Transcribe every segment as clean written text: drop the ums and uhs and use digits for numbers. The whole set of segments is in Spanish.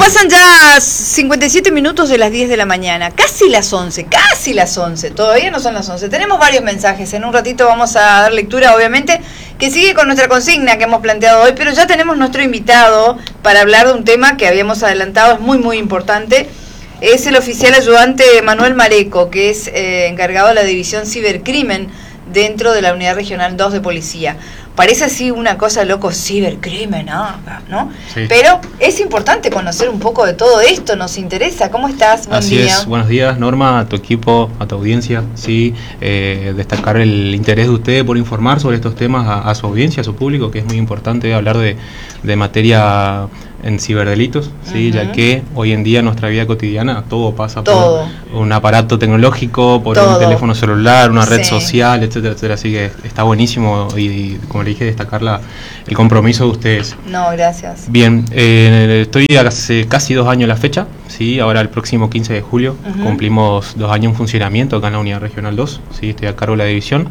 pasan ya 57 minutos de las 10 de la mañana, casi las 11, todavía no son las 11. Tenemos varios mensajes, en un ratito vamos a dar lectura, obviamente, que sigue con nuestra consigna que hemos planteado hoy, pero ya tenemos nuestro invitado para hablar de un tema que habíamos adelantado, es muy importante. Es el oficial ayudante Manuel Mareco, que es encargado de la división cibercrimen dentro de la Unidad Regional 2 de Policía. Parece así una cosa loco, cibercrimen, ¿no? Sí. Pero es importante conocer un poco de todo esto, nos interesa. ¿Cómo estás? Buen Así día. es, buenos días Norma, a tu equipo, a tu audiencia, sí, destacar el interés de ustedes por informar sobre estos temas a su audiencia, a su público, que es muy importante hablar de materia en ciberdelitos, sí, ya que hoy en día en nuestra vida cotidiana todo pasa por un aparato tecnológico, por un teléfono celular, una red social, etcétera, así que está buenísimo y como le dije, destacar el compromiso de ustedes. No, gracias. Bien, estoy hace casi 2 años la fecha, sí, ahora el próximo 15 de julio cumplimos 2 años en funcionamiento acá en la Unidad Regional 2, sí, estoy a cargo de la división.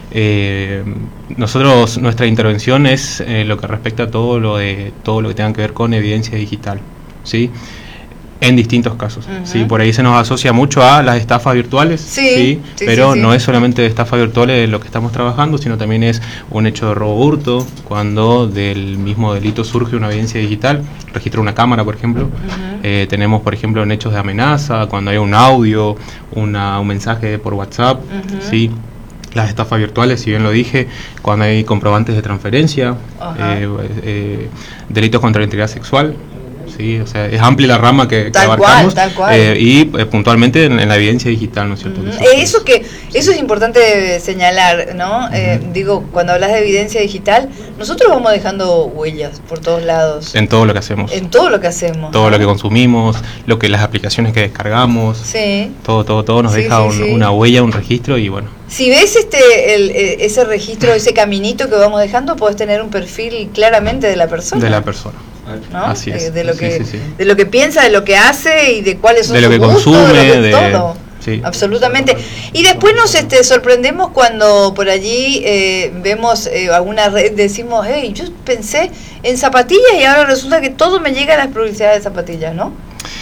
Nuestra intervención es lo que respecta a todo lo que tenga que ver con evidencia digital, ¿sí? En distintos casos, ¿sí? Por ahí se nos asocia mucho a las estafas virtuales, ¿sí? Pero no es solamente de estafas virtuales lo que estamos trabajando, sino también es un hecho de robo hurto, cuando del mismo delito surge una evidencia digital, registra una cámara, por ejemplo. Tenemos, por ejemplo, en hechos de amenaza, cuando hay un audio, un mensaje por WhatsApp, ¿sí? Las estafas virtuales, si bien lo dije, cuando hay comprobantes de transferencia, delitos contra la integridad sexual, sí, o sea, es amplia la rama que abarcamos, tal cual. Y puntualmente en la evidencia digital, ¿no es cierto? Eso es importante señalar, ¿no? Digo, cuando hablas de evidencia digital, nosotros vamos dejando huellas por todos lados. En todo lo que hacemos. En todo lo que hacemos. Todo lo que consumimos, las aplicaciones que descargamos. Sí. Todo nos deja una huella, un registro y bueno. Si ves ese registro, ese caminito que vamos dejando, podés tener un perfil claramente de la persona. De la persona. ¿No? Así es. De lo que piensa, de lo que hace y de cuáles son de lo sus que gustos, consume, todo. Sí. Absolutamente. Y después nos sorprendemos cuando por allí vemos alguna red, decimos, hey, yo pensé en zapatillas y ahora resulta que todo me llega a las publicidades de zapatillas, ¿no?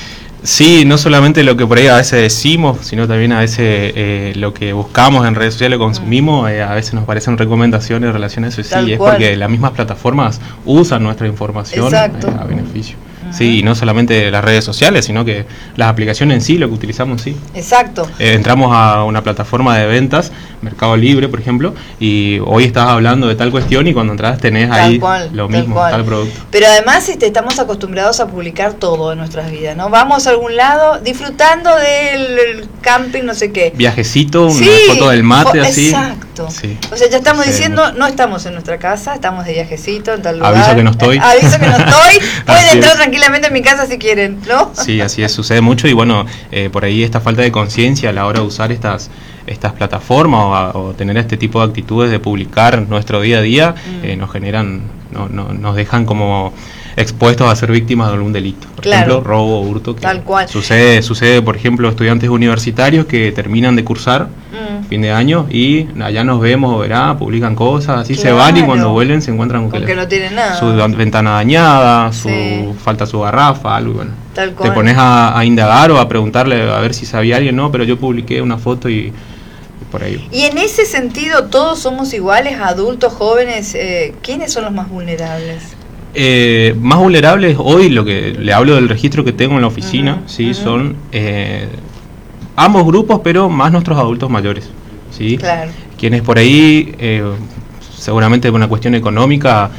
Sí, no solamente lo que por ahí a veces decimos, sino también a veces lo que buscamos en redes sociales, consumimos, a veces nos parecen recomendaciones en relación a eso, sí, es porque las mismas plataformas usan nuestra información a beneficio. Sí, y no solamente las redes sociales, sino que las aplicaciones en sí, lo que utilizamos, sí. Exacto. Entramos a una plataforma de ventas, Mercado Libre, por ejemplo, y hoy estás hablando de tal cuestión y cuando entras tenés ahí lo mismo, tal producto. Pero además estamos acostumbrados a publicar todo en nuestras vidas, ¿no? Vamos a algún lado disfrutando del camping, no sé qué. Viajecito, una foto del mate, así. Exacto. Sí. O sea, ya estamos diciendo, no estamos en nuestra casa, estamos de viajecito en tal lugar. Aviso que no estoy. Pueden entrar tranquilamente en mi casa si quieren, ¿no? Sí, así es, sucede mucho y bueno, por ahí esta falta de conciencia a la hora de usar estas plataformas o tener este tipo de actitudes de publicar nuestro día a día nos generan, nos dejan como expuestos a ser víctimas de algún delito. Por ejemplo, robo o hurto. Tal cual. Sucede, por ejemplo, estudiantes universitarios que terminan de cursar fin de año y allá nos vemos, publican cosas, así se van y cuando vuelven se encuentran con que no tienen nada. Su ventana dañada, falta su garrafa, algo y bueno. Tal cual. Te pones a indagar o a preguntarle a ver si sabía alguien, no, pero yo publiqué una foto y por ahí. Y en ese sentido, todos somos iguales, adultos, jóvenes, ¿quiénes son los más vulnerables? Más vulnerables hoy, lo que le hablo del registro que tengo en la oficina, son ambos grupos, pero más nuestros adultos mayores, ¿sí? Claro. Quienes por ahí, seguramente por una cuestión económica,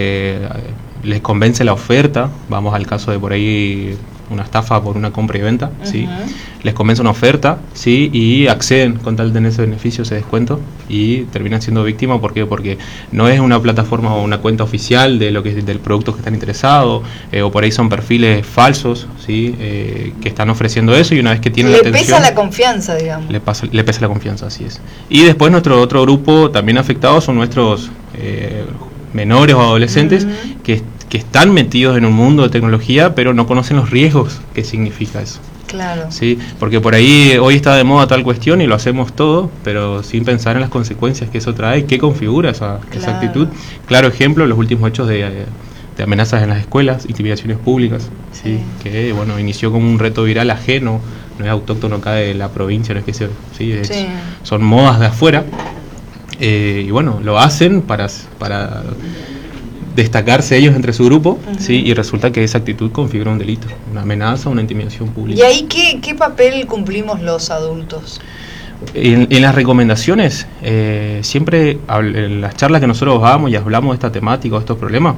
les convence la oferta, vamos al caso de por ahí una estafa por una compra y venta, ¿sí? Les convence una oferta, ¿sí? Y acceden con tal de tener ese beneficio, ese descuento, y terminan siendo víctimas. ¿Por qué? Porque no es una plataforma o una cuenta oficial de del producto que están interesados, o por ahí son perfiles falsos, ¿sí? Que están ofreciendo eso y una vez que tienen la atención... Le pesa la confianza, digamos. Le pesa la confianza, así es. Y después nuestro otro grupo también afectado son nuestros menores o adolescentes que están metidos en un mundo de tecnología, pero no conocen los riesgos que significa eso. Claro. Sí, porque por ahí hoy está de moda tal cuestión y lo hacemos todo, pero sin pensar en las consecuencias que eso trae, qué configura esa actitud. Claro ejemplo, los últimos hechos de de amenazas en las escuelas, intimidaciones públicas, ¿sí? Que bueno, inició como un reto viral ajeno, no es autóctono acá de la provincia, no es que sea, ¿sí? Son modas de afuera, y bueno, lo hacen para destacarse ellos entre su grupo, ¿sí? Y resulta que esa actitud configura un delito, una amenaza, una intimidación pública. ¿Y ahí qué papel cumplimos los adultos? En las recomendaciones, siempre en las charlas que nosotros vamos y hablamos de esta temática, de estos problemas,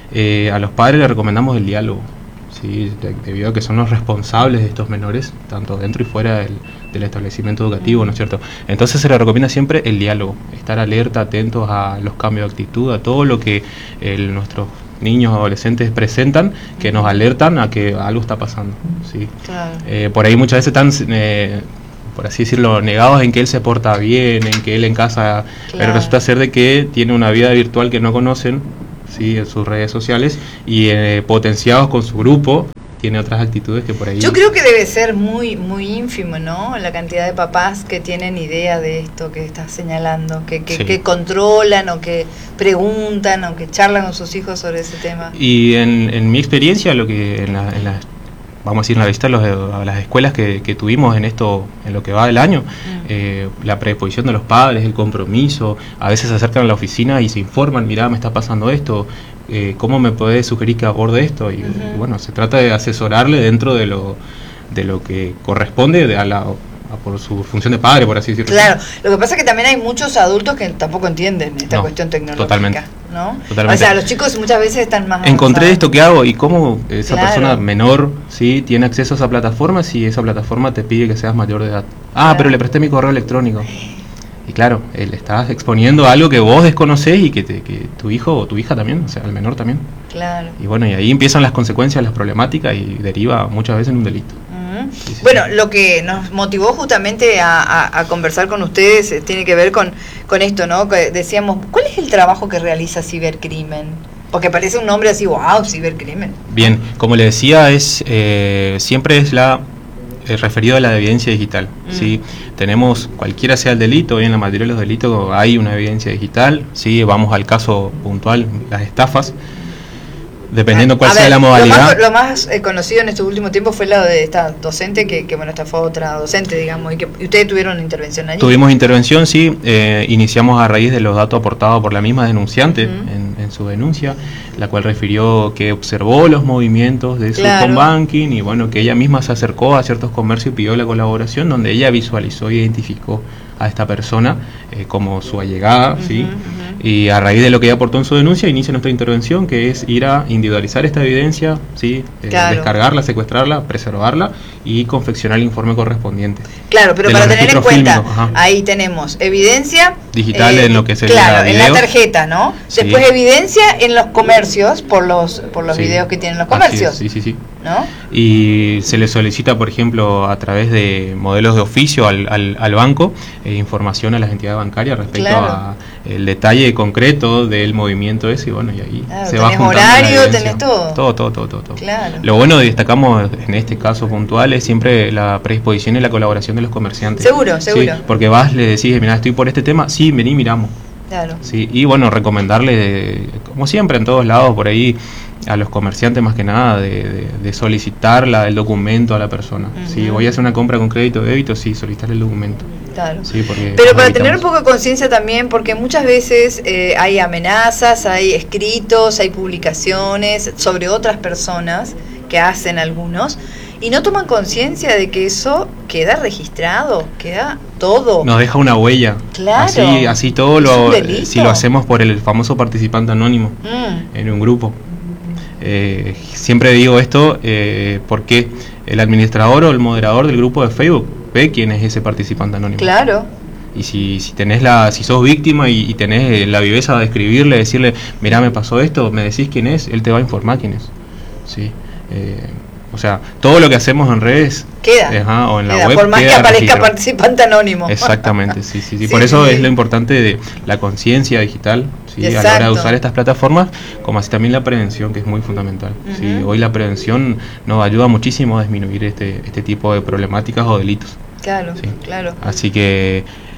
a los padres les recomendamos el diálogo, ¿sí? Debido a que son los responsables de estos menores, tanto dentro y fuera del establecimiento educativo, ¿no es cierto? Entonces se les recomienda siempre el diálogo, estar alerta, atentos a los cambios de actitud, a todo lo que nuestros niños, adolescentes presentan, que nos alertan a que algo está pasando, ¿sí? Claro. Por ahí muchas veces están... por así decirlo, negados en que él se porta bien, en que él en casa, claro. Pero resulta ser de que tiene una vida virtual que no conocen, ¿sí? En sus redes sociales, y potenciados con su grupo, tiene otras actitudes que por ahí... Yo creo que debe ser muy ínfimo, ¿no? La cantidad de papás que tienen idea de esto que estás señalando, que controlan o que preguntan o que charlan con sus hijos sobre ese tema. Y en mi experiencia, lo que en la vamos a decir, en la visita a las escuelas que tuvimos en lo que va del año, la predisposición de los padres, el compromiso, a veces se acercan a la oficina y se informan, mirá, me está pasando esto, ¿cómo me podés sugerir que aborde esto? Y bueno, se trata de asesorarle dentro de lo que corresponde por su función de padre, por así decirlo. Claro, lo que pasa es que también hay muchos adultos que tampoco entienden esta cuestión tecnológica. Totalmente. ¿No? Totalmente. O sea, los chicos muchas veces están más encontré avanzados. Esto que hago y cómo esa persona menor, ¿sí? Tiene acceso a esa plataforma si esa plataforma te pide que seas mayor de edad. Pero le presté mi correo electrónico. Y claro, le estás exponiendo algo que vos desconocés y que tu hijo o tu hija también, o sea, el menor también. Claro. Y bueno, y ahí empiezan las consecuencias, las problemáticas y deriva muchas veces en un delito. Sí. Bueno, lo que nos motivó justamente a conversar con ustedes tiene que ver con esto, ¿no? Que decíamos, ¿cuál es el trabajo que realiza Cibercrimen? Porque parece un nombre así, wow, Cibercrimen. Bien, como le decía, siempre es referido a la evidencia digital, ¿sí? Tenemos, cualquiera sea el delito, hoy en la mayoría de los delitos hay una evidencia digital, ¿sí? Vamos al caso puntual, las estafas. Dependiendo cuál sea la modalidad. Lo más conocido en estos últimos tiempos fue la de esta docente que bueno, esta fue otra docente, digamos, y ustedes tuvieron intervención allí. Tuvimos intervención, sí, iniciamos a raíz de los datos aportados por la misma denunciante en su denuncia, la cual refirió que observó los movimientos de su home banking y bueno, que ella misma se acercó a ciertos comercios y pidió la colaboración, donde ella visualizó e identificó a esta persona como su allegada, ¿sí? Y a raíz de lo que ella aportó en su denuncia, inicia nuestra intervención, que es ir a individualizar esta evidencia, ¿sí? Descargarla, secuestrarla, preservarla y confeccionar el informe correspondiente. Claro, pero para tener en cuenta, ahí tenemos evidencia digital en lo que sería en la tarjeta, ¿no? Sí. Después evidencia en los comercios por los videos que tienen los comercios. Sí. ¿No? Y se le solicita, por ejemplo, a través de modelos de oficio al banco, información a las entidades bancarias respecto a el detalle concreto del movimiento ese, y bueno, y ahí se va juntando horario, tenés todo. Todo. Claro. Lo bueno, destacamos en este caso puntual, es siempre la predisposición y la colaboración de los comerciantes. Seguro. ¿Sí? Porque le decís, mirá, estoy por este tema, sí, vení, miramos. Claro. Sí, y bueno, recomendarle, como siempre en todos lados, por ahí, a los comerciantes más que nada, de solicitar el documento a la persona. Si voy a hacer una compra con crédito o débito, sí, solicitarle el documento. Claro. Sí, pero para tener un poco de conciencia también, porque muchas veces hay amenazas, hay escritos, hay publicaciones sobre otras personas que hacen algunos, y no toman conciencia de que eso queda registrado, queda todo. Nos deja una huella. Claro. Así todo si lo hacemos por el famoso participante anónimo en un grupo. Siempre digo esto porque el administrador o el moderador del grupo de Facebook ve quién es ese participante anónimo. Claro. Y si sos víctima y tenés la viveza de escribirle, decirle, mirá, me pasó esto, me decís quién es, él te va a informar quién es. Sí. O sea, todo lo que hacemos en redes queda, o en la web, por más que aparezca participante anónimo. Exactamente, sí. Por eso es lo importante de la conciencia digital, ¿sí? A la hora de usar estas plataformas, como así también la prevención, que es muy fundamental. ¿Sí? Hoy la prevención nos ayuda muchísimo a disminuir este tipo de problemáticas o delitos. Claro, ¿sí? claro. Así que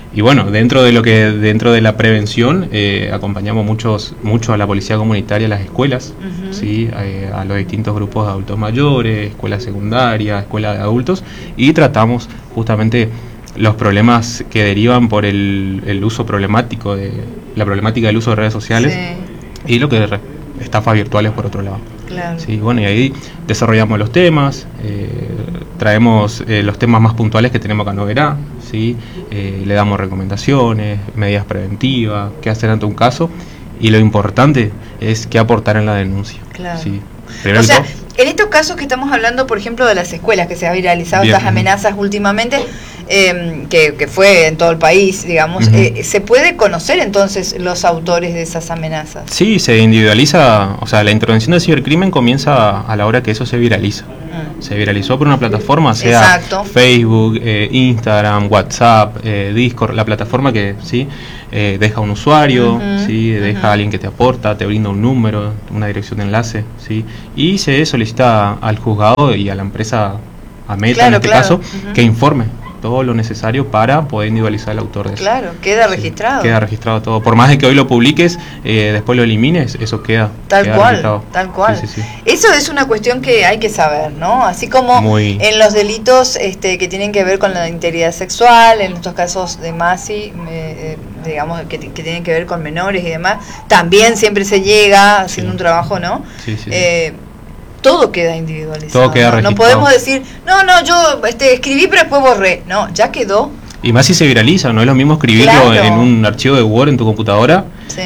Y bueno, dentro de la prevención, acompañamos mucho a la policía comunitaria, a las escuelas, ¿sí? A los distintos grupos de adultos mayores, escuelas secundarias, escuelas de adultos, y tratamos justamente los problemas que derivan por el uso problemático la problemática del uso de redes sociales, y lo que estafas virtuales por otro lado. Claro. Sí, bueno, y ahí desarrollamos los temas, traemos los temas más puntuales que tenemos acá en Noguera, ¿sí? Le damos recomendaciones, medidas preventivas, qué hacer ante un caso, y lo importante es qué aportar en la denuncia. Claro. ¿Sí? O sea, en estos casos que estamos hablando, por ejemplo, de las escuelas, que se ha viralizado estas amenazas últimamente, que fue en todo el país, digamos, ¿se puede conocer entonces los autores de esas amenazas? Sí, se individualiza, o sea, la intervención del cibercrimen comienza a la hora que eso se viraliza. Se viralizó por una plataforma, sea Facebook, Instagram, WhatsApp, Discord, la plataforma que sí deja un usuario, ¿sí? Deja a alguien que te aporta, te brinda un número, una dirección de enlace, ¿sí? Y se solicita al juzgado y a la empresa, a Meta en este caso, que informe todo lo necesario para poder individualizar el autor de eso. Claro, queda registrado. Queda registrado todo. Por más de que hoy lo publiques, después lo elimines, eso queda registrado. Tal cual. Sí. Eso es una cuestión que hay que saber, ¿no? Así como en los delitos que tienen que ver con la integridad sexual, en estos casos de Masi, digamos, que tienen que ver con menores y demás, también siempre se llega haciendo un trabajo, ¿no? Sí. Todo queda individualizado. Todo queda registrado. No podemos decir, no, yo escribí pero después borré. No, ya quedó. Y más si se viraliza, no es lo mismo escribirlo en un archivo de Word en tu computadora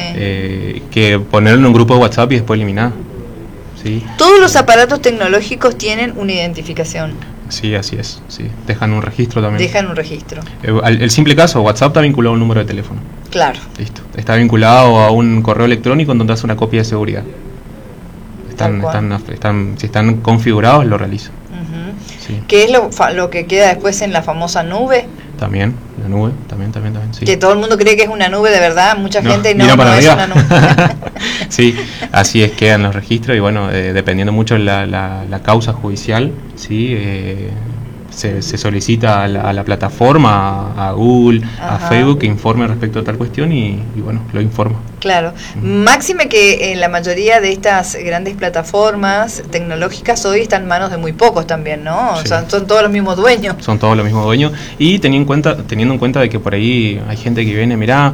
que ponerlo en un grupo de WhatsApp y después eliminar. ¿Sí? Todos los aparatos tecnológicos tienen una identificación. Sí, así es. Sí. Dejan un registro también. Dejan un registro. El simple caso, WhatsApp está vinculado a un número de teléfono. Claro. Listo. Está vinculado a un correo electrónico en donde hace una copia de seguridad. Si están configurados, lo realizo. Sí. ¿Qué es lo que queda después en la famosa nube? También, la nube, también, sí. Que todo el mundo cree que es una nube de verdad, mucha gente no es una nube. Sí, así es, quedan los registros y bueno, dependiendo mucho la causa judicial, sí, se solicita a la plataforma, a Google, a Facebook, que informe respecto a tal cuestión y bueno, lo informa. Claro. Máxime que en la mayoría de estas grandes plataformas tecnológicas hoy están en manos de muy pocos también, ¿no? Sí. O sea, son todos los mismos dueños. Son todos los mismos dueños y teniendo en cuenta de que por ahí hay gente que viene, mirá,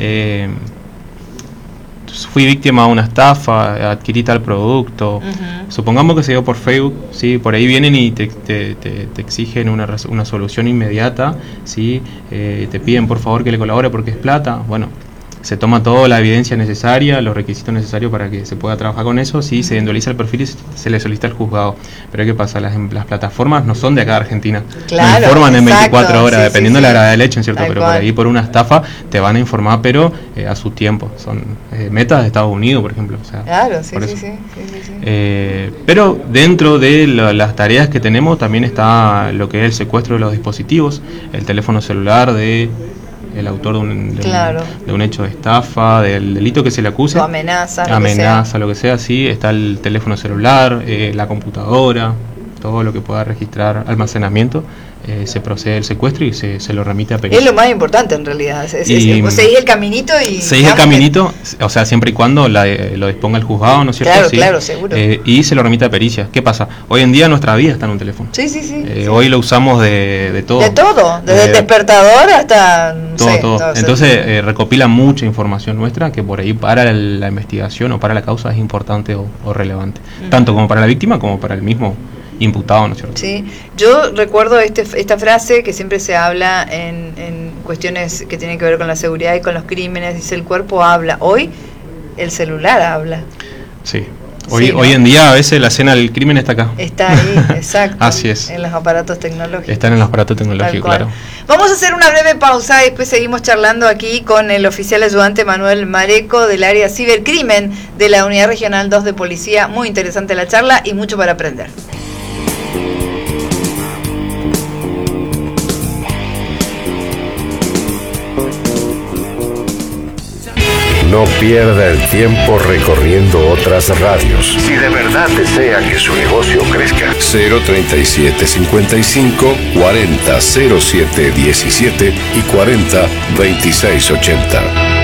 fui víctima de una estafa, adquirí tal producto, supongamos que se dio por Facebook, ¿sí? Por ahí vienen y te exigen una solución inmediata, ¿sí? Te piden por favor que le colabore porque es plata, bueno, se toma toda la evidencia necesaria, los requisitos necesarios para que se pueda trabajar con eso, sí, se individualiza el perfil y se le solicita al juzgado. Pero ¿qué pasa? Las plataformas no son de acá de Argentina, claro, no informan en 24 horas, dependiendo de la gravedad del hecho, ¿cierto? Pero por ahí por una estafa te van a informar, pero a su tiempo. Son metas de Estados Unidos, por ejemplo. O sea, claro, sí. Pero dentro de las tareas que tenemos también está lo que es el secuestro de los dispositivos, el teléfono celular el autor de un hecho de estafa, del delito que se le acuse, o amenaza, lo que sea, sí, está el teléfono celular, la computadora, todo lo que pueda registrar almacenamiento, se procede el secuestro y se lo remite a pericia. Es lo más importante en realidad, seguís el caminito y... Seguís el caminito, o sea, siempre y cuando lo disponga el juzgado, ¿no es cierto? Claro, seguro. Y se lo remite a pericia. ¿Qué pasa? Hoy en día nuestra vida está en un teléfono. Sí. Hoy lo usamos de todo. De todo, desde el despertador hasta... Todo. Entonces recopila mucha información nuestra que por ahí para la investigación o para la causa es importante o relevante. Tanto como para la víctima como para el mismo imputado, ¿no es cierto? Sí, yo recuerdo esta frase que siempre se habla en cuestiones que tienen que ver con la seguridad y con los crímenes, dice el cuerpo habla, hoy el celular habla. Sí. Hoy en día a veces la escena del crimen está acá. Está ahí, exacto. Así es. En los aparatos tecnológicos. Están en los aparatos tecnológicos, claro. Vamos a hacer una breve pausa y después seguimos charlando aquí con el oficial ayudante Manuel Mareco del área cibercrimen de la Unidad Regional 2 de Policía. Muy interesante la charla y mucho para aprender. No pierda el tiempo recorriendo otras radios. Si de verdad desea que su negocio crezca. 037 55 40 07 17 y 40 26 80.